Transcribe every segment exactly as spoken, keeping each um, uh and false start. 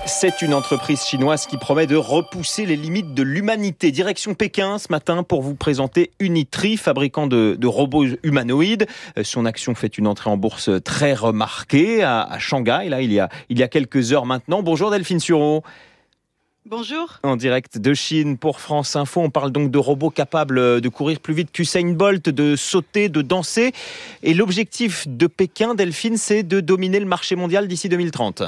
C'est une entreprise chinoise qui promet de repousser les limites de l'humanité. Direction Pékin ce matin pour vous présenter Unitree, fabricant de, de robots humanoïdes. Son action fait une entrée en bourse très remarquée à, à Shanghai, là, il y a, il y a quelques heures maintenant. Bonjour Delphine Sureau. Bonjour. En direct de Chine pour France Info, on parle donc de robots capables de courir plus vite qu'Usain Bolt, de sauter, de danser. Et l'objectif de Pékin, Delphine, c'est de dominer le marché mondial d'ici deux mille trente.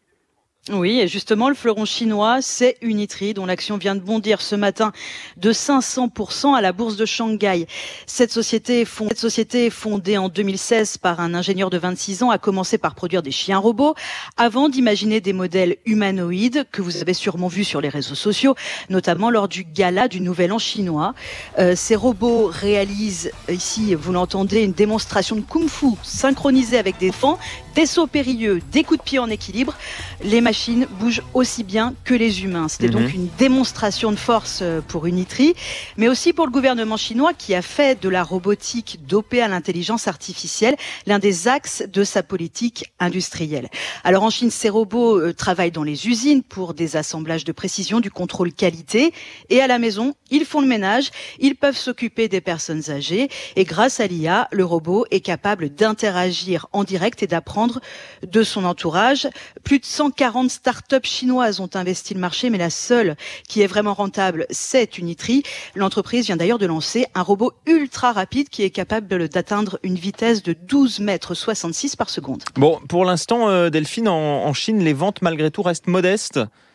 Oui, et justement, le fleuron chinois, c'est Unitree, dont l'action vient de bondir ce matin de cinq cents pour cent à la bourse de Shanghai. Cette société, fond... Cette société fondée en deux mille seize par un ingénieur de vingt-six ans, a commencé par produire des chiens robots avant d'imaginer des modèles humanoïdes que vous avez sûrement vus sur les réseaux sociaux, notamment lors du gala du Nouvel An chinois. Euh, ces robots réalisent, ici, vous l'entendez, une démonstration de kung-fu synchronisée avec des fans, des sauts périlleux, des coups de pied en équilibre. Les machines bougent aussi bien que les humains. C'était mmh. donc une démonstration de force pour Unitree, mais aussi pour le gouvernement chinois qui a fait de la robotique dopée à l'intelligence artificielle l'un des axes de sa politique industrielle. Alors en Chine, ces robots euh, travaillent dans les usines pour des assemblages de précision, du contrôle qualité, et à la maison, ils font le ménage, ils peuvent s'occuper des personnes âgées, et grâce à l'I A, le robot est capable d'interagir en direct et d'apprendre de son entourage. Plus de cent quarante startups chinoises ont investi le marché, mais la seule qui est vraiment rentable, c'est Unitree. L'entreprise vient d'ailleurs de lancer un robot ultra rapide qui est capable d'atteindre une vitesse de douze mètres soixante-six par seconde. Bon, pour l'instant, euh, Delphine, en, en Chine, les ventes malgré tout restent modestes.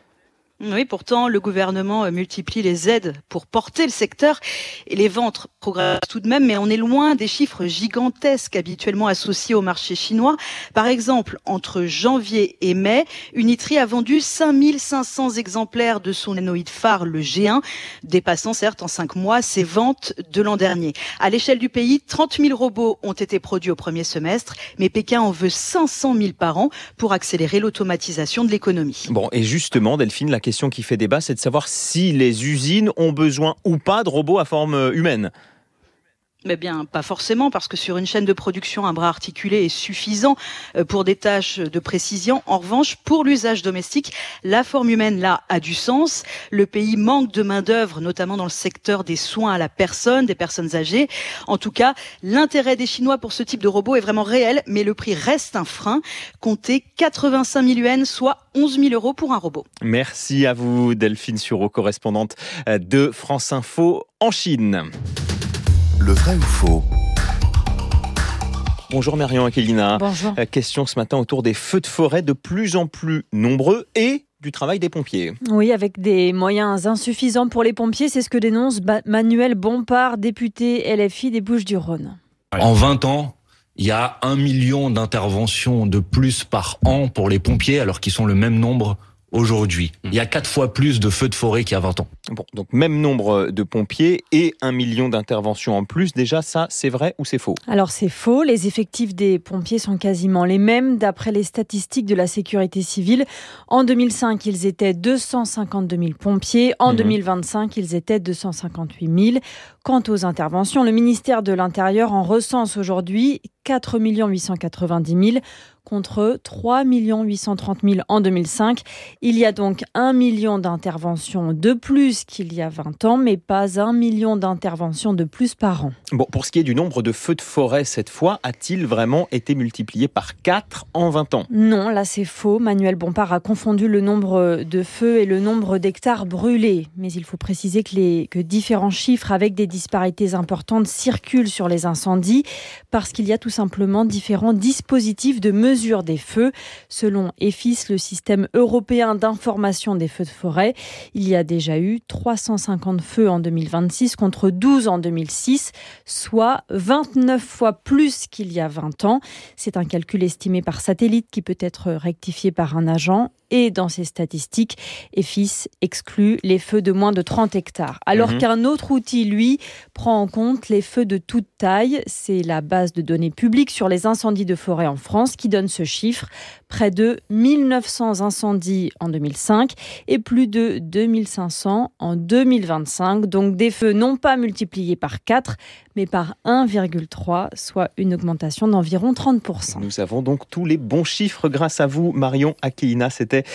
Oui, pourtant, le gouvernement multiplie les aides pour porter le secteur et les ventes progressent tout de même, mais on est loin des chiffres gigantesques habituellement associés au marché chinois. Par exemple, entre janvier et mai, Unitree a vendu cinq mille cinq cents exemplaires de son humanoïde phare, le G un, dépassant certes en cinq mois ses ventes de l'an dernier. À l'échelle du pays, trente mille robots ont été produits au premier semestre, mais Pékin en veut cinq cent mille par an pour accélérer l'automatisation de l'économie. Bon, et justement, Delphine, la question qui fait débat, c'est de savoir si les usines ont besoin ou pas de robots à forme humaine. Mais bien, pas forcément, parce que sur une chaîne de production, un bras articulé est suffisant pour des tâches de précision. En revanche, pour l'usage domestique, la forme humaine, là, a du sens. Le pays manque de main-d'œuvre, notamment dans le secteur des soins à la personne, des personnes âgées. En tout cas, l'intérêt des Chinois pour ce type de robot est vraiment réel, mais le prix reste un frein. Comptez quatre-vingt-cinq mille yuans, soit onze mille euros pour un robot. Merci à vous, Delphine Sureau, correspondante de France Info en Chine. Le vrai ou faux? Bonjour Marion Aquilina. Bonjour. Question ce matin autour des feux de forêt de plus en plus nombreux et du travail des pompiers. Oui, avec des moyens insuffisants pour les pompiers, c'est ce que dénonce Manuel Bompard, député L F I des Bouches-du-Rhône. En vingt ans, il y a un million d'interventions de plus par an pour les pompiers, alors qu'ils sont le même nombre aujourd'hui. Il y a quatre fois plus de feux de forêt qu'il y a vingt ans. Bon, donc même nombre de pompiers et un million d'interventions en plus. Déjà, ça, c'est vrai ou c'est faux? Alors, c'est faux. Les effectifs des pompiers sont quasiment les mêmes d'après les statistiques de la sécurité civile. En deux mille cinq, ils étaient deux cent cinquante-deux mille pompiers. En mmh. deux mille vingt-cinq, ils étaient deux cent cinquante-huit mille. Quant aux interventions, le ministère de l'Intérieur en recense aujourd'hui quatre millions huit cent quatre-vingt-dix mille contre trois millions huit cent trente mille en deux mille cinq. Il y a donc un million d'interventions de plus qu'il y a vingt ans, mais pas un million d'interventions de plus par an. Bon, pour ce qui est du nombre de feux de forêt cette fois, a-t-il vraiment été multiplié par quatre en vingt ans? Non, là c'est faux. Manuel Bompard a confondu le nombre de feux et le nombre d'hectares brûlés. Mais il faut préciser que, les, que différents chiffres avec des disparités importantes circulent sur les incendies parce qu'il y a tout simplement différents dispositifs de mesure des feux. Selon E F I S, le système européen d'information des feux de forêt, il y a déjà eu trois cent cinquante feux en deux mille vingt-six contre douze en deux mille six, soit vingt-neuf fois plus qu'il y a vingt ans. C'est un calcul estimé par satellite qui peut être rectifié par un agent. Et dans ces statistiques, E F I S exclut les feux de moins de trente hectares. Alors mmh. qu'un autre outil, lui, prend en compte les feux de toute taille. C'est la base de données publique sur les incendies de forêt en France qui donne ce chiffre. Près de mille neuf cents incendies en deux mille cinq et plus de deux mille cinq cents en deux mille vingt-cinq. Donc des feux non pas multipliés par quatre, mais par un virgule trois, soit une augmentation d'environ trente pour cent. Nous avons donc tous les bons chiffres grâce à vous, Marion Aquilina. C'était